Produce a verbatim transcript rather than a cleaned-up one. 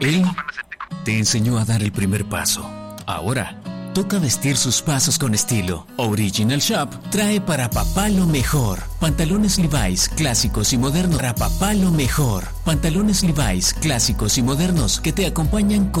Él te enseñó a dar el primer paso. Ahora toca vestir sus pasos con estilo. Original Shop trae para papá lo mejor. Pantalones Levi's clásicos y modernos para papá lo mejor. Pantalones Levi's clásicos y modernos que te acompañan con